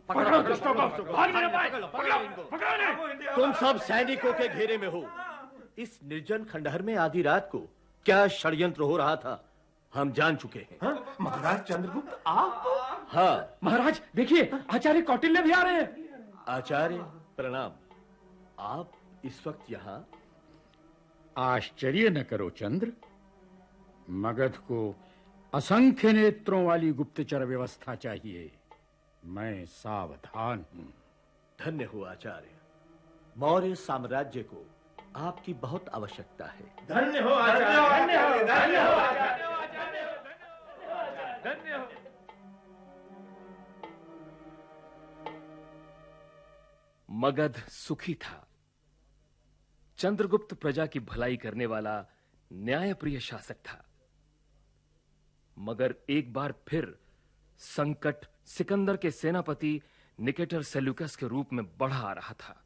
तुम सब सैनिकों के घेरे में हो। इस निर्जन खंडहर में आधी रात को क्या षड्यंत्र हो रहा था हम जान चुके हैं। महाराज चंद्रगुप्त आप? हाँ महाराज देखिए, आचार्य कौटिल्य भी आ रहे हैं। आचार्य प्रणाम। आप इस वक्त यहाँ? आश्चर्य न करो चंद्र, मगध को असंख्य नेत्रों वाली गुप्तचर व्यवस्था चाहिए। मैं सावधान हूं। धन्य हो आचार्य, मौर्य साम्राज्य को आपकी बहुत आवश्यकता है। धन्य हो आचार्य, धन्य हो आचार्य, धन्य हो। मगध सुखी था। चंद्रगुप्त प्रजा की भलाई करने वाला न्यायप्रिय शासक था। मगर एक बार फिर संकट सिकंदर के सेनापति निकेटर सेल्यूकस के रूप में बढ़ा आ रहा था।